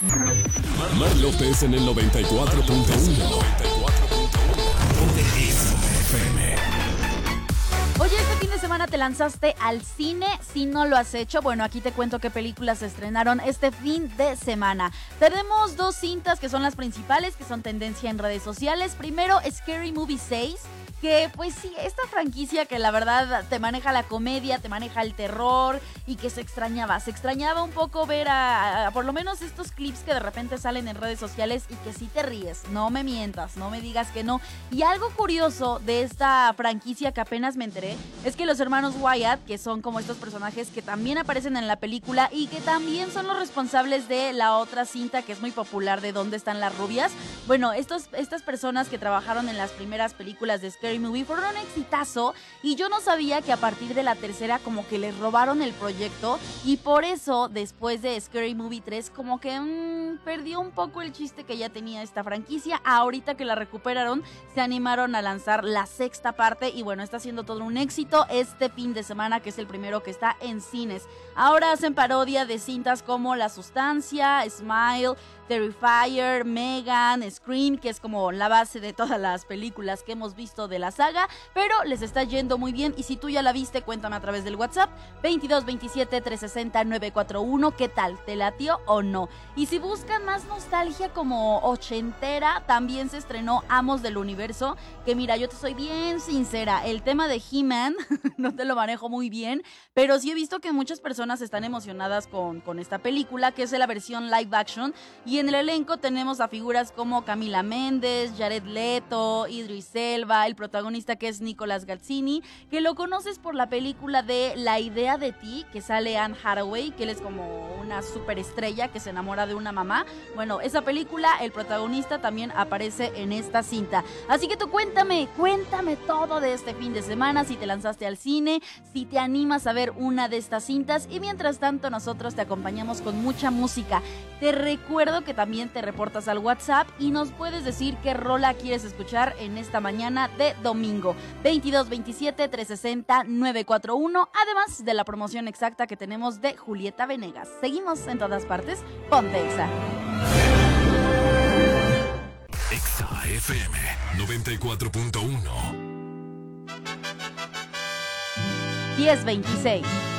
Mar López en el 94.1. Oye, este fin de semana te lanzaste al cine. Si no lo has hecho, bueno, aquí te cuento qué películas se estrenaron este fin de semana. Tenemos dos cintas que son las principales, que son tendencia en redes sociales. Primero, Scary Movie 6. Que pues sí, esta franquicia que la verdad te maneja la comedia, te maneja el terror y que se extrañaba un poco ver a por lo menos estos clips que de repente salen en redes sociales y que sí te ríes, no me mientas, no me digas que no. Y algo curioso de esta franquicia que apenas me enteré es que los hermanos Wyatt, que son como estos personajes que también aparecen en la película y que también son los responsables de la otra cinta que es muy popular de ¿Dónde están las rubias? Bueno, estas personas que trabajaron en las primeras películas de Scary Movie fueron un exitazo y yo no sabía que a partir de la tercera como que les robaron el proyecto y por eso después de Scary Movie 3 como que perdió un poco el chiste que ya tenía esta franquicia. Ahorita que la recuperaron se animaron a lanzar la sexta parte y bueno, está siendo todo un éxito este fin de semana, que es el primero que está en cines. Ahora hacen parodia de cintas como La Sustancia, Smile, Terrifier, Megan, Scream, que es como la base de todas las películas que hemos visto de la saga, pero les está yendo muy bien y si tú ya la viste, cuéntame a través del WhatsApp 22 27 360 941, ¿qué tal? ¿Te latió o no? Y si buscan más nostalgia como ochentera, también se estrenó Amos del Universo, que mira, yo te soy bien sincera, el tema de He-Man no te lo manejo muy bien, pero sí he visto que muchas personas están emocionadas con esta película, que es la versión live action, y en el elenco tenemos a figuras como Camila Méndez, Jared Leto, Idris Elba, el protagonista que es Nicolas Gazzini, que lo conoces por la película de La Idea de Ti, que sale Anne Hathaway, que él es como una superestrella que se enamora de una mamá. Bueno, esa película, el protagonista también aparece en esta cinta. Así que tú cuéntame todo de este fin de semana, si te lanzaste al cine, si te animas a ver una de estas cintas y mientras tanto nosotros te acompañamos con mucha música. Te recuerdo que también te reportas al WhatsApp y nos puedes decir qué rola quieres escuchar en esta mañana de domingo. 22 27 360 941, además de la promoción exacta que tenemos de Julieta Venegas. Seguimos en todas partes. Ponte Exa. Exa FM 94.1. 10:26.